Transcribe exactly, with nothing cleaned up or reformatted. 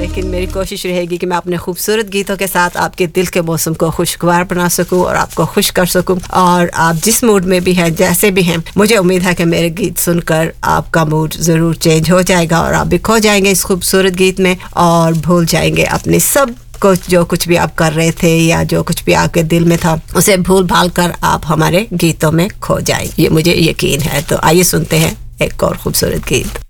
लेकिन मेरी कोशिश रहेगी कि मैं अपने खूबसूरत गीतों के साथ आपके दिल के मौसम को खुशगवार बना सकूं और आपको खुश कर सकूं। और आप जिस मूड में भी हैं, जैसे भी हैं, मुझे उम्मीद है कि मेरे गीत सुनकर आपका मूड ज़रूर चेंज हो जाएगा और आप भी खो जाएंगे इस खूबसूरत गीत में और भूल जाएंगे अपने सब कुछ, जो कुछ भी आप कर रहे थे या जो कुछ भी आपके दिल में था, उसे भूल भाल कर आप हमारे गीतों में खो जाएंगे, ये मुझे यकीन है। तो आइए सुनते हैं एक और खूबसूरत गीत।